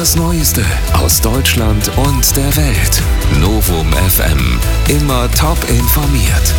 Das Neueste aus Deutschland und der Welt. Novum FM. Immer top informiert.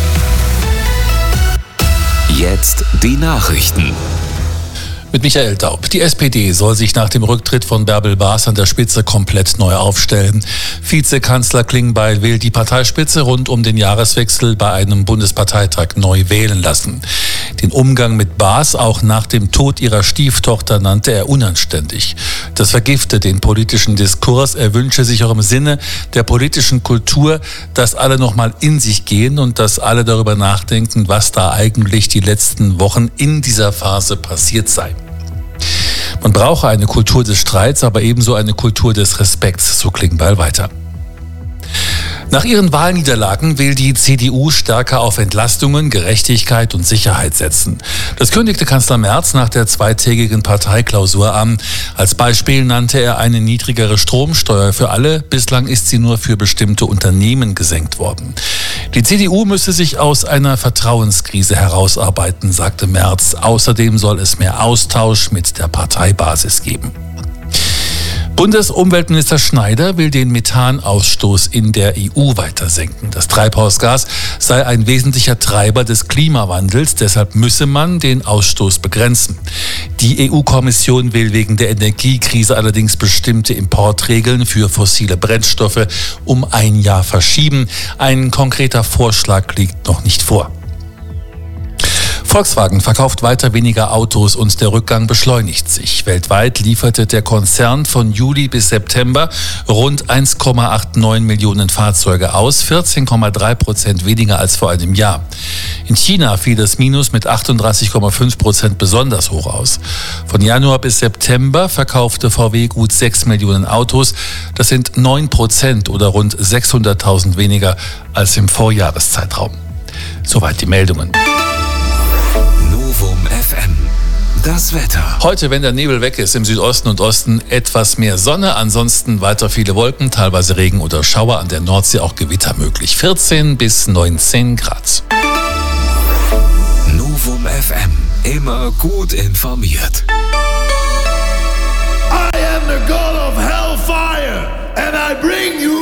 Jetzt die Nachrichten. Mit Michael Daub. Die SPD soll sich nach dem Rücktritt von Bärbel Baas an der Spitze komplett neu aufstellen. Vizekanzler Klingbeil will die Parteispitze rund um den Jahreswechsel bei einem Bundesparteitag neu wählen lassen. Den Umgang mit Baas, auch nach dem Tod ihrer Stieftochter, nannte er unanständig. Das vergifte den politischen Diskurs. Er wünsche sich auch im Sinne der politischen Kultur, dass alle nochmal in sich gehen und dass alle darüber nachdenken, was da eigentlich die letzten Wochen in dieser Phase passiert sei. Man brauche eine Kultur des Streits, aber ebenso eine Kultur des Respekts, so Klingbeil weiter. Nach ihren Wahlniederlagen will die CDU stärker auf Entlastungen, Gerechtigkeit und Sicherheit setzen. Das kündigte Kanzler Merz nach der zweitägigen Parteiklausur an. Als Beispiel nannte er eine niedrigere Stromsteuer für alle. Bislang ist sie nur für bestimmte Unternehmen gesenkt worden. Die CDU müsse sich aus einer Vertrauenskrise herausarbeiten, sagte Merz. Außerdem soll es mehr Austausch mit der Parteibasis geben. Bundesumweltminister Schneider will den Methanausstoß in der EU weiter senken. Das Treibhausgas sei ein wesentlicher Treiber des Klimawandels, deshalb müsse man den Ausstoß begrenzen. Die EU-Kommission will wegen der Energiekrise allerdings bestimmte Importregeln für fossile Brennstoffe um ein Jahr verschieben. Ein konkreter Vorschlag liegt noch nicht vor. Volkswagen verkauft weiter weniger Autos und der Rückgang beschleunigt sich. Weltweit lieferte der Konzern von Juli bis September rund 1,89 Millionen Fahrzeuge aus, 14,3% weniger als vor einem Jahr. In China fiel das Minus mit 38,5% besonders hoch aus. Von Januar bis September verkaufte VW gut 6 Millionen Autos. Das sind 9% oder rund 600.000 weniger als im Vorjahreszeitraum. Soweit die Meldungen. Novum FM. Das Wetter. Heute, wenn der Nebel weg ist, im Südosten und Osten etwas mehr Sonne, ansonsten weiter viele Wolken, teilweise Regen oder Schauer, an der Nordsee auch Gewitter möglich. 14 bis 19 Grad. Novum FM. Immer gut informiert. I am the God of hellfire and I bring you